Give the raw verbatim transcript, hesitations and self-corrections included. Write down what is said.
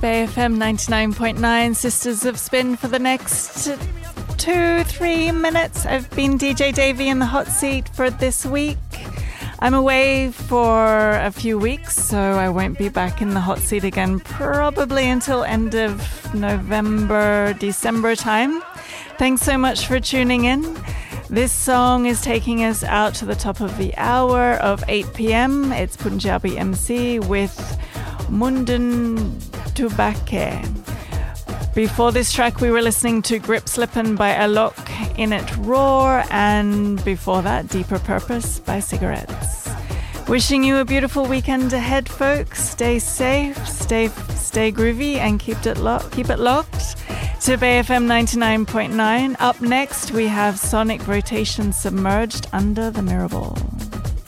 Bay F M ninety-nine point nine, Sisters of Spin for the next two, three minutes. I've been D J Davey in the hot seat for this week. I'm away for a few weeks, so I won't be back in the hot seat again probably until end of November, December time. Thanks so much for tuning in. This song is taking us out to the top of the hour of eight p.m. It's Punjabi M C with Mundan Tubake. Before this track, we were listening to Grip Slippin' by Alok, In It Roar, and before that, Deeper Purpose by Cigarettes. Wishing you a beautiful weekend ahead, folks. Stay safe, stay stay groovy, and keep it locked. Keep it locked to Bay F M ninety-nine point nine. Up next, we have Sonic Rotation Submerged Under the Mirror Ball.